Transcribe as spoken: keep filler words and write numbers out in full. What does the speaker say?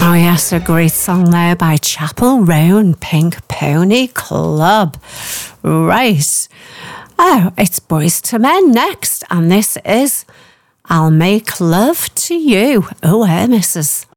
Oh yes, a great song there by Chapel Row and Pink Pony Club. Right. Oh, it's Boys to Men next, and this is I'll Make Love to You. Oh, hey, missus.